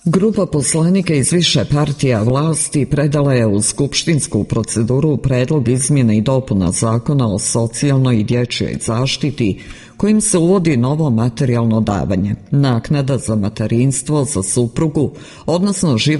Grupa poslanika iz više partija vlasti predala je u skupštinsku proceduru predlog izmjena i dopuna Zakona o socijalnoj i dječjoj zaštiti, kojim se uvodi novo materijalno davanje, naknada za materinstvo, za suprugu, odnosno životno